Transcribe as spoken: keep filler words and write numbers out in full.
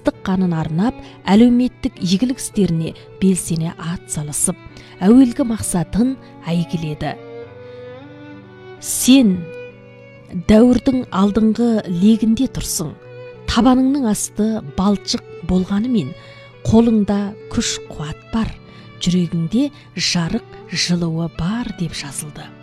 ыстық қанын арнап, әлеуметтік игілік істеріне белсене ат салысып, әуелгі мақсатын әйгіледі. Сен дәуірдің алдыңғы легінде тұрсың, табаныңның асты балшық болғанымен, қолыңда күш қуат бар, жүрегіңде жарық жылуы бар деп жазылды.